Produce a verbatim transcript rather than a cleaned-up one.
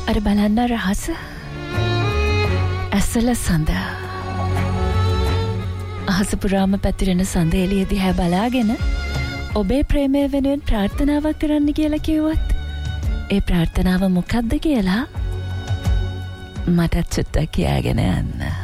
අර බලන්න රහස ඇසල සඳ අහස පුරාම පැතිරෙන සඳ එළිය දිහා බලාගෙන ඔබේ ප්‍රේමය වෙනුවෙන් ප්‍රාර්ථනාවක් කරන්න කියලා කිව්වොත් ඒ ප්‍රාර්ථනාව මොකක්ද කියලා මටත් චුට්ටක් කියාගෙන යන්න.